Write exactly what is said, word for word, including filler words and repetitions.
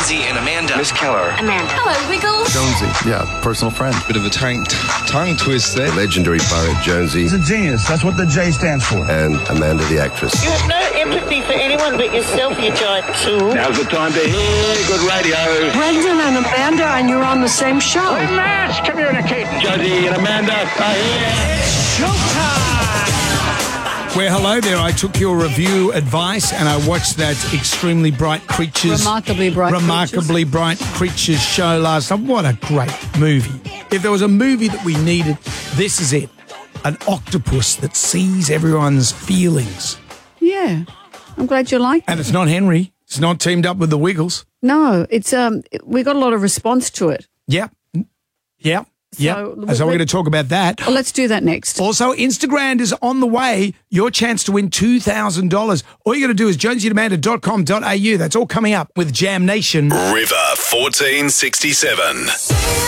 Jonesy and Amanda. Miss Keller. Amanda. Hello, Wiggles. Jonesy, yeah, personal friend. Bit of a tongue, tongue twist there. The legendary pirate Jonesy. He's a genius. That's what the J stands for. And Amanda the actress. You have no empathy for anyone but yourself, you giant tool. Now's the time to hear good radio. Brendan and Amanda, and you're on the same show. We must communicate. Jonesy and Amanda are here. Showtime! Well, hello there. I took your review advice and I watched that Extremely Bright Creatures. Remarkably Bright Remarkably Creatures. Bright Creatures show last night. What a great movie. If there was a movie that we needed, this is it. An octopus that sees everyone's feelings. Yeah. I'm glad you like it. And it's not Henry. It's not teamed up with the Wiggles. No, it's um. we got a lot of response to it. Yep. Yep. Yep. So, So we're going to talk about that. Well, let's do that next. Also, Instagram is on the way. Your chance to win two thousand dollars. All you got to do is jonesy and amanda dot com dot a u. That's all coming up with Jam Nation. River fourteen sixty-seven.